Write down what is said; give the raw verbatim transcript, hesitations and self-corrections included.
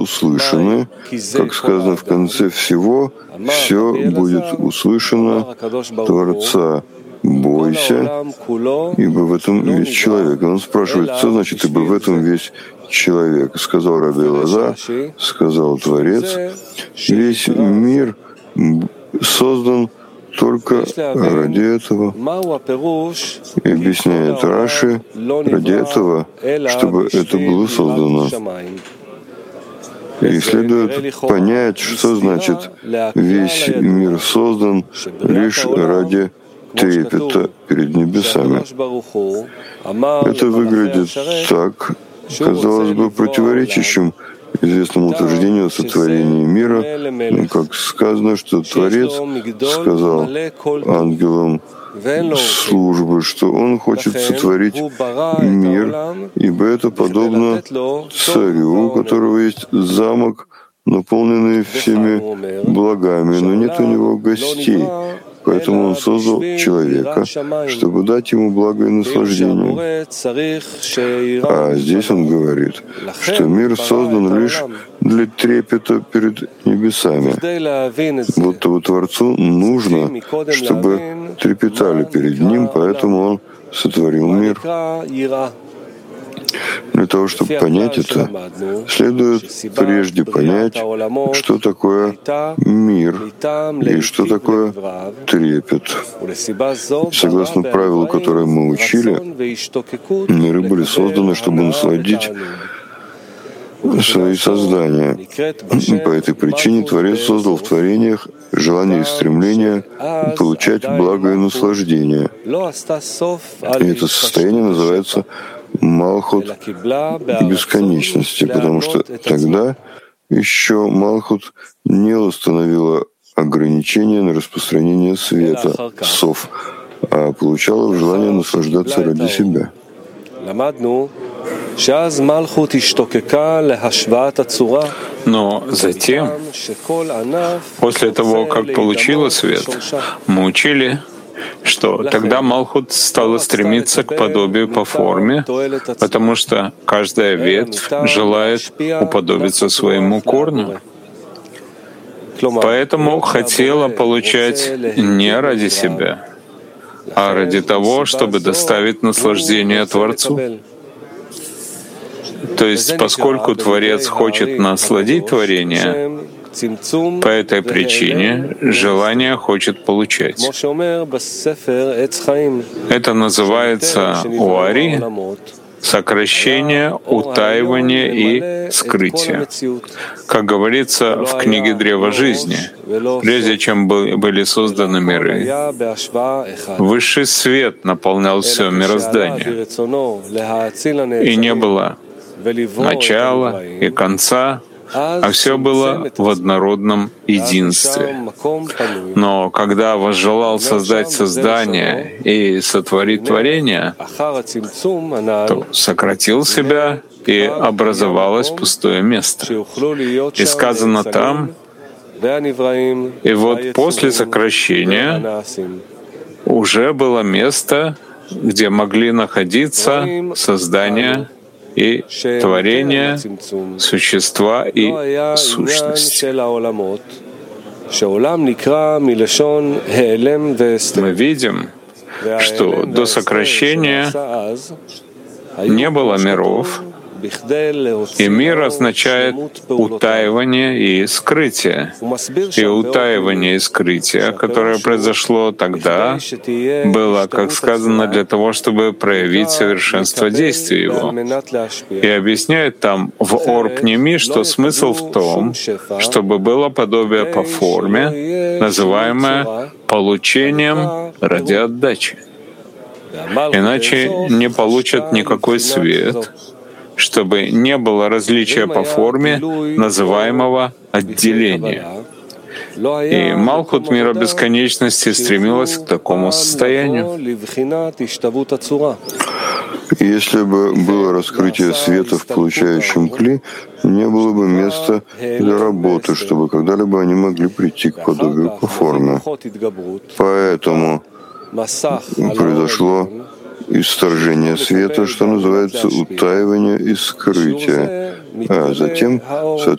услышаны, как сказано в конце всего, все будет услышано Творца. Бойся, ибо в этом весь человек. Он спрашивает, что значит, ибо в этом весь человек? Сказал Раби Элазар, сказал Творец, весь мир создан только ради этого. И объясняет Раши, ради этого, чтобы это было создано. И следует понять, что значит весь мир создан лишь ради трепета перед небесами. Это выглядит так, казалось бы, противоречащим известному утверждению о сотворении мира, как сказано, что Творец сказал ангелам службы, что он хочет сотворить мир, ибо это подобно царю, у которого есть замок, наполненный всеми благами, но нет у него гостей. Поэтому он создал человека, чтобы дать ему благо и наслаждение. А здесь он говорит, что мир создан лишь для трепета перед небесами. Будто бы Творцу нужно, чтобы трепетали перед ним, поэтому он сотворил мир. Для того, чтобы понять это, следует прежде понять, что такое мир и что такое трепет. Согласно правилу, которое мы учили, миры были созданы, чтобы насладить свои создания. По этой причине Творец создал в творениях желание и стремление получать благо и наслаждение. И это состояние называется Малхут бесконечности, потому что тогда еще Малхут не установила ограничения на распространение света, сов, а получала желание наслаждаться ради себя. Но затем, после того, как получила свет, мы учили, что тогда Малхут стала стремиться к подобию по форме, потому что каждая ветвь желает уподобиться своему корню. Поэтому хотела получать не ради себя, а ради того, чтобы доставить наслаждение Творцу. То есть, поскольку Творец хочет насладить творение, по этой причине желание хочет получать. Это называется у Ари сокращение, утаивание и скрытие. Как говорится в книге «Древо жизни», прежде чем были созданы миры, высший свет наполнял все мироздание, и не было начала и конца, а все было в однородном единстве. Но когда возжелал создать создание и сотворить творение, то сократил себя, и образовалось пустое место. И сказано там, и вот после сокращения уже было место, где могли находиться создания и творение, существа и сущности. Мы видим, что до сокращения не было миров, и мир означает утаивание и скрытие. И утаивание и скрытие, которое произошло тогда, было, как сказано, для того, чтобы проявить совершенство действия его. И объясняет там в Ор-Пними, что смысл в том, чтобы было подобие по форме, называемое получением ради отдачи. Иначе не получат никакой свет, чтобы не было различия по форме, называемого отделения. И Малхут мира бесконечности стремилась к такому состоянию. Если бы было раскрытие света в получающем кли, не было бы места для работы, чтобы когда-либо они могли прийти к подобию по форме. Поэтому произошло исторжение света, что называется утаивание и скрытие, а затем